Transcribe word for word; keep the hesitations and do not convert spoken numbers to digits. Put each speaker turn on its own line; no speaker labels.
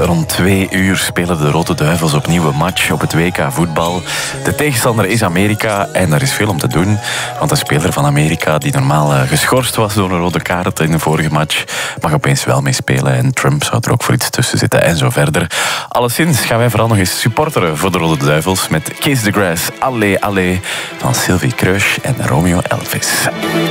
rond twee uur spelen de Rode Duivels opnieuw een match op het W K voetbal. De tegenstander is Amerika en er is veel om te doen. Want de speler van Amerika, die normaal geschorst was door een rode kaart in de vorige match, mag opeens wel meespelen. En Trump zou er ook voor iets tussen zitten en zo verder. Alleszins gaan wij vooral nog eens supporteren voor de Rode Duivels met Kiss the Grass, Allez, Allez van Sylvie Kreusch en Romeo Elvis.